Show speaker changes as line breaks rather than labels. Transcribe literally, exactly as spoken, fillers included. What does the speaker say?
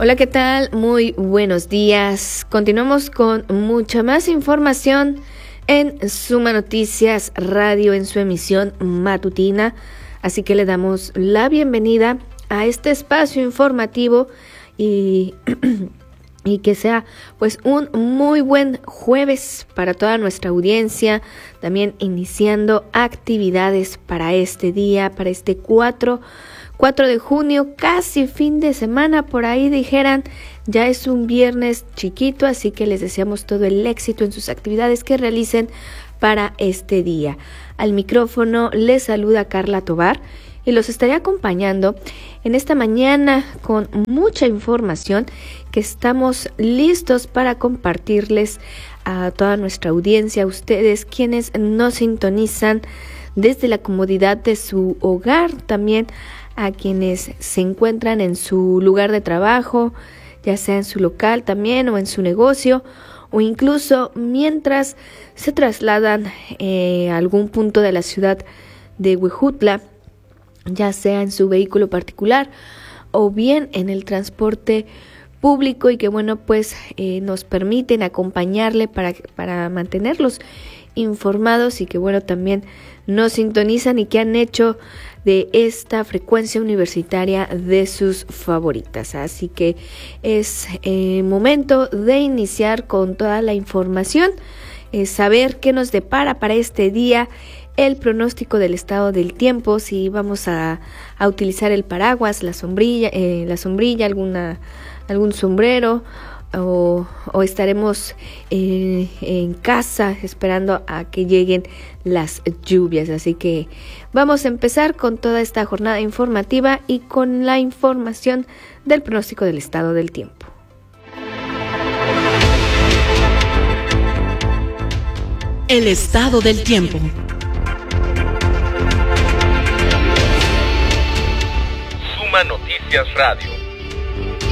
Hola, ¿qué tal? Muy buenos días. Continuamos con mucha más información en Suma Noticias Radio en su emisión matutina. Así que le damos la bienvenida a este espacio informativo y, y que sea pues un muy buen jueves para toda nuestra audiencia. También iniciando actividades para este día, para este cuatro de junio, casi fin de semana, por ahí dijeran, ya es un viernes chiquito, así que les deseamos todo el éxito en sus actividades que realicen para este día. Al micrófono les saluda Carla Tovar y los estaré acompañando en esta mañana con mucha información que estamos listos para compartirles a toda nuestra audiencia, a ustedes quienes nos sintonizan desde la comodidad de su hogar, también a quienes se encuentran en su lugar de trabajo, ya sea en su local también o en su negocio, o incluso mientras se trasladan eh, a algún punto de la ciudad de Huejutla, ya sea en su vehículo particular o bien en el transporte público, y que bueno pues eh, nos permiten acompañarle para, para mantenerlos informados, y que bueno también nos sintonizan y que han hecho de esta frecuencia universitaria de sus favoritas. Así que es eh, momento de iniciar con toda la información, eh, saber qué nos depara para este día, el pronóstico del estado del tiempo, si vamos a, a utilizar el paraguas, la sombrilla, eh, la sombrilla, alguna, algún sombrero, O, o estaremos eh, en casa esperando a que lleguen las lluvias. Así que vamos a empezar con toda esta jornada informativa y con la información del pronóstico del estado del tiempo.
El estado del tiempo.
Suma Noticias Radio.